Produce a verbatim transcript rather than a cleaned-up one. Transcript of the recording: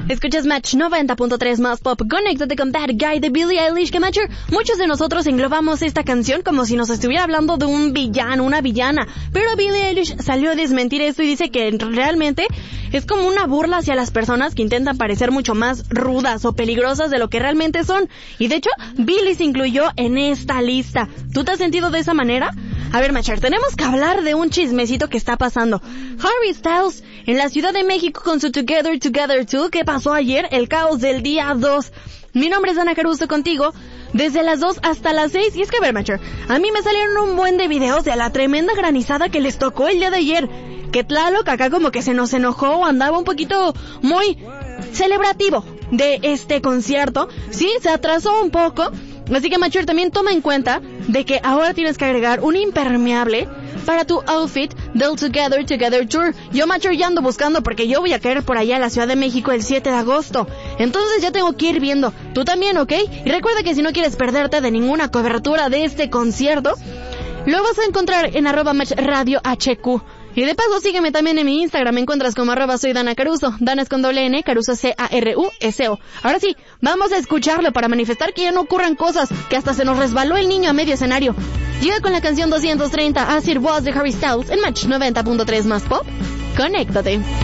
Escuchas Match noventa punto tres más pop. Conéctate con Bad Guy de Billie Eilish. Que Matcher, muchos de nosotros englobamos esta canción como si nos estuviera hablando de un villano, una villana. Pero Billie Eilish salió a desmentir esto y dice que realmente es como una burla hacia las personas que intentan parecer mucho más rudas o peligrosas de lo que realmente son. Y de hecho, Billie se incluyó en esta lista. ¿Tú te has sentido de esa manera? A ver, Matcher, tenemos que hablar de un chismecito que está pasando. Harry Styles en la Ciudad de México con su Together Together dos. ¿Qué pasó ayer? El caos del día dos. Mi nombre es Dana Caruso contigo desde las dos hasta las seis. Y es que, a ver, Matcher, a mí me salieron un buen de videos de la tremenda granizada que les tocó el día de ayer. Que Tlaloc acá como que se nos enojó o andaba un poquito muy celebrativo de este concierto. Sí, se atrasó un poco. Así que, Matcher, también toma en cuenta de que ahora tienes que agregar un impermeable para tu outfit del Together Together Tour. Yo, Matcher, ya ando buscando porque yo voy a caer por allá a la Ciudad de México el siete de agosto. Entonces ya tengo que ir viendo. Tú también, ¿ok? Y recuerda que si no quieres perderte de ninguna cobertura de este concierto, lo vas a encontrar en arroba Match Radio H Q. Y de paso, sígueme también en mi Instagram. Me encuentras como arroba soy Dana Caruso. Dana es con doble N, Caruso C A R U S O. Ahora sí, vamos a escucharlo para manifestar que ya no ocurran cosas, que hasta se nos resbaló el niño a medio escenario. Llega con la canción doscientos treinta, As It Was de Harry Styles en Match noventa punto tres más pop. Conéctate.